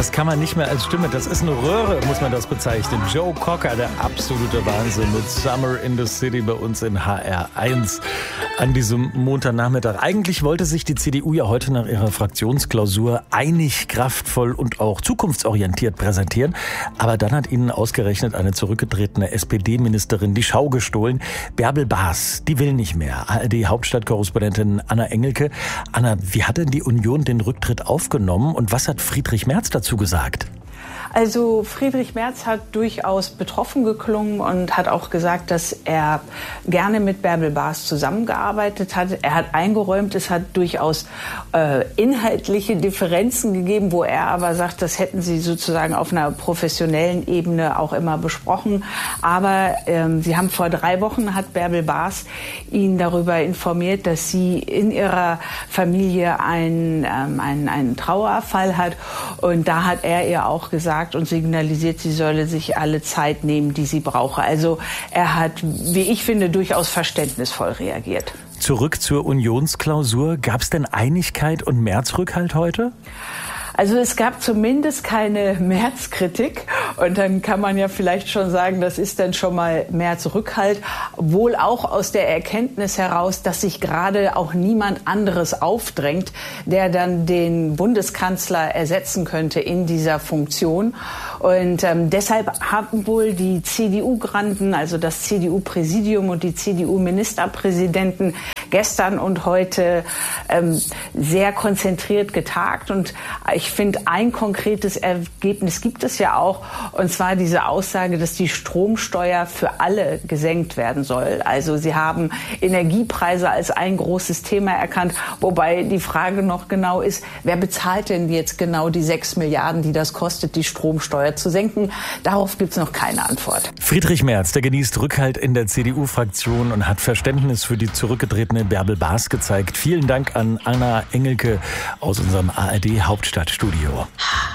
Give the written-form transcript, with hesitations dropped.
Das kann man nicht mehr als Stimme, das ist eine Röhre, muss man das bezeichnen. Joe Cocker, der absolute Wahnsinn mit Summer in the City bei uns in HR1 an diesem Montagnachmittag. Eigentlich wollte sich die CDU ja heute nach ihrer Fraktionsklausur einig, kraftvoll und auch zukunftsorientiert präsentieren. Aber dann hat ihnen ausgerechnet eine zurückgetretene SPD-Ministerin die Schau gestohlen. Bärbel Baas, die will nicht mehr. ARD-Hauptstadtkorrespondentin Anna Engelke. Anna, wie hat denn die Union den Rücktritt aufgenommen und was hat Friedrich Merz dazu gesagt? Also Friedrich Merz hat durchaus betroffen geklungen und hat auch gesagt, dass er gerne mit Bärbel Baas zusammengearbeitet hat. Er hat eingeräumt, es hat durchaus inhaltliche Differenzen gegeben, wo er aber sagt, das hätten sie sozusagen auf einer professionellen Ebene auch immer besprochen. Aber sie haben vor 3 Wochen, hat Bärbel Baas ihn darüber informiert, dass sie in ihrer Familie einen Trauerfall hat. Und da hat er ihr auch gesagt und signalisiert, sie solle sich alle Zeit nehmen, die sie brauche. Also er hat, wie ich finde, durchaus verständnisvoll reagiert. Zurück zur Unionsklausur. Gab es denn Einigkeit und Märzrückhalt heute? Also es gab zumindest keine Märzkritik und dann kann man ja vielleicht schon sagen, das ist dann schon mal Märzrückhalt, wohl auch aus der Erkenntnis heraus, dass sich gerade auch niemand anderes aufdrängt, der dann den Bundeskanzler ersetzen könnte in dieser Funktion. Und deshalb haben wohl die CDU-Granden, also das CDU-Präsidium und die CDU-Ministerpräsidenten gestern und heute sehr konzentriert getagt. Und ich finde, ein konkretes Ergebnis gibt es ja auch, und zwar diese Aussage, dass die Stromsteuer für alle gesenkt werden soll. Also sie haben Energiepreise als ein großes Thema erkannt, wobei die Frage noch genau ist, wer bezahlt denn jetzt genau die 6 Milliarden, die das kostet, die Stromsteuer zu senken? Darauf gibt es noch keine Antwort. Friedrich Merz, der genießt Rückhalt in der CDU-Fraktion und hat Verständnis für die zurückgetretene Bärbel Baas gezeigt. Vielen Dank an Anna Engelke aus unserem ARD-Hauptstadtstudio.